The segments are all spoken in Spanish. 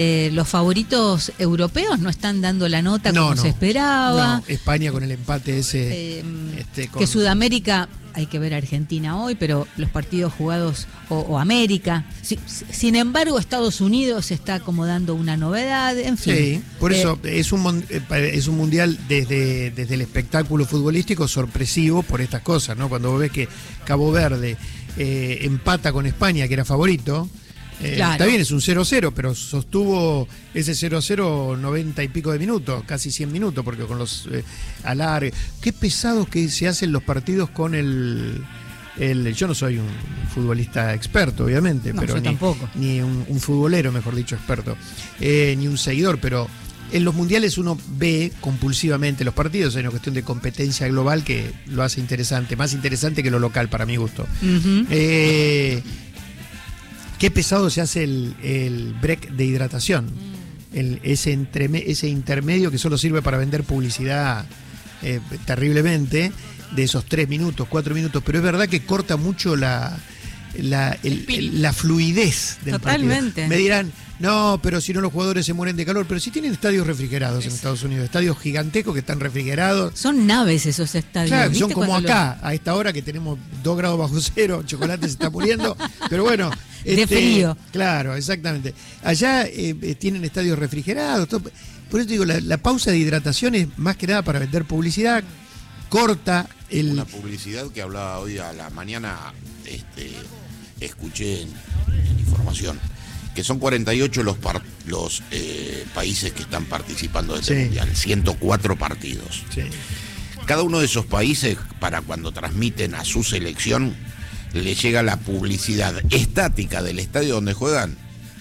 Los favoritos europeos no están dando la nota como se esperaba. No, España con el empate ese. Que Sudamérica, hay que ver a Argentina hoy, pero los partidos jugados o América. Sin embargo, Estados Unidos se está acomodando una novedad, en fin. Sí, por eso es un mundial desde el espectáculo futbolístico sorpresivo por estas cosas, ¿no? Cuando vos ves que Cabo Verde empata con España, que era favorito. Claro. Está bien, es un 0-0, pero sostuvo ese 0-0 90 y pico de minutos, casi 100 minutos, porque con los alargues. Qué pesados que se hacen los partidos con yo no soy un futbolista experto, obviamente, no, pero yo tampoco. Ni un futbolero, mejor dicho, experto, ni un seguidor, pero en los mundiales uno ve compulsivamente los partidos, hay una cuestión de competencia global que lo hace interesante, más interesante que lo local, para mi gusto. Uh-huh. Qué pesado se hace el break de hidratación. Ese intermedio que solo sirve para vender publicidad terriblemente, de esos 3 minutos, 4 minutos. Pero es verdad que corta mucho la fluidez del Totalmente. partido. Me dirán, no, pero si no los jugadores se mueren de calor. Pero si tienen estadios refrigerados en Estados Unidos, estadios gigantescos que están refrigerados. Son naves esos estadios. Claro, son como acá, a esta hora que tenemos 2 grados bajo cero, Chocolate se está muriendo. Pero bueno. De frío. Claro, exactamente. Allá tienen estadios refrigerados. Todo. Por eso digo, la pausa de hidratación es más que nada para vender publicidad. Corta Una publicidad que hablaba hoy a la mañana, escuché en información, que son 48 los países que están participando de este mundial, 104 partidos. Sí. Cada uno de esos países, para cuando transmiten a su selección, le llega la publicidad estática del estadio donde juegan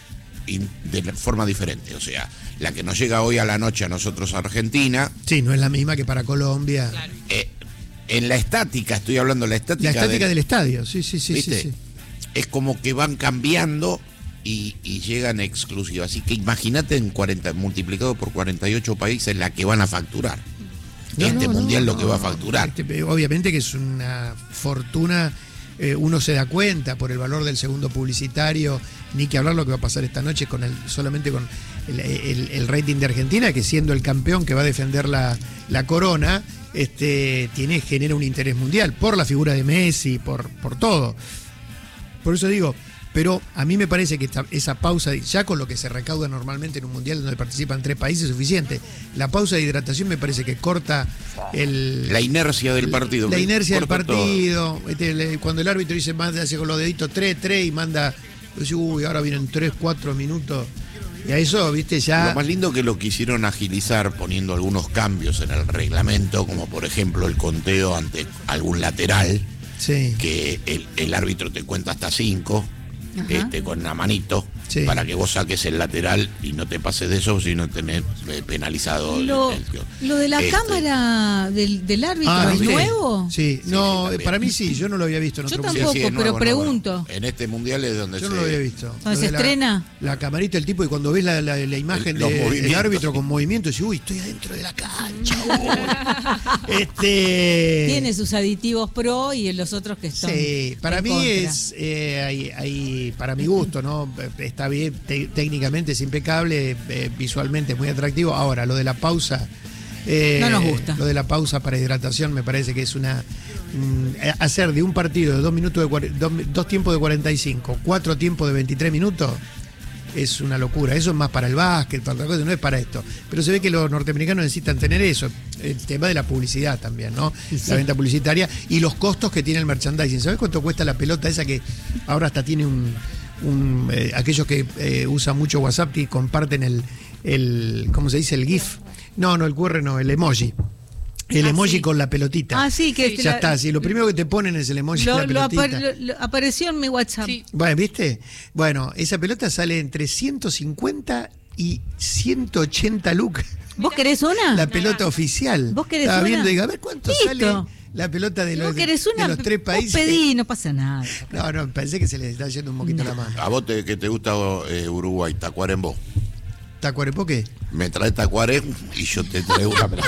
de forma diferente. O sea, la que nos llega hoy a la noche a nosotros, Argentina. Sí, no es la misma que para Colombia. Claro. En la estática, estoy hablando de la estática. La estática del estadio, sí. Es como que van cambiando y llegan exclusivas. Así que imagínate multiplicado por 48 países la que van a facturar. Mundial lo que va a facturar. Obviamente que es una fortuna. Uno se da cuenta por el valor del segundo publicitario, ni que hablar lo que va a pasar esta noche solamente con el rating de Argentina, que siendo el campeón que va a defender la corona, genera un interés mundial por la figura de Messi, por todo. Por eso digo, pero a mí me parece que esa pausa, ya con lo que se recauda normalmente en un mundial donde participan 3 países, es suficiente. La pausa de hidratación me parece que corta la inercia del partido. La inercia del partido. Cuando el árbitro dice, hace con los deditos 3 y manda, uy, ahora vienen 3, 4 minutos. Y a eso, viste, ya. Lo más lindo que lo quisieron agilizar poniendo algunos cambios en el reglamento, como por ejemplo el conteo ante algún lateral, que el árbitro te cuenta hasta 5. Con una manito, para que vos saques el lateral y no te pases de eso, sino tenés penalizado lo de la cámara del árbitro es nuevo. Sí, no, para mí sí, yo no lo había visto en otro mundial. Yo tampoco, pero pregunto. En este mundial es donde yo no lo había visto. ¿Se estrena? La camarita del tipo, y cuando ves la imagen del árbitro con movimiento, decís, uy, estoy adentro de la cancha. Tiene sus aditivos pro y los otros que son. Sí, para mí es para mi gusto, ¿no? Está bien, técnicamente es impecable, visualmente es muy atractivo. Ahora, lo de la pausa. No nos gusta. Lo de la pausa para hidratación me parece que es hacer de un partido de 2 minutos dos tiempos de 45, 4 tiempos de 23 minutos. Es una locura. Eso es más para el básquet, para otra cosa, no es para esto. Pero se ve que los norteamericanos necesitan tener eso. El tema de la publicidad también, ¿no? Sí. La venta publicitaria y los costos que tiene el merchandising. ¿Sabes cuánto cuesta la pelota esa que ahora hasta tiene aquellos que usan mucho WhatsApp y comparten ¿cómo se dice? El GIF. No, el QR no, el emoji. El emoji con la pelotita. Sí, que ya está. Sí, lo primero que te ponen es el emoji con la pelotita. Apareció en mi WhatsApp. Sí. Bueno, ¿viste? Bueno, esa pelota sale entre 150 y 180 lucas. ¿Vos querés una? La pelota oficial. ¿Vos querés Estaba una? viendo y digo, a ver cuánto sale la pelota de los 3 países. Vos pedí, no pasa nada. No, pensé que se les está yendo un poquito la mano. ¿A vos que te gusta Uruguay, Tacuarembó? ¿Tacuarembó qué? Me trae Tacuarembó y yo te traigo una.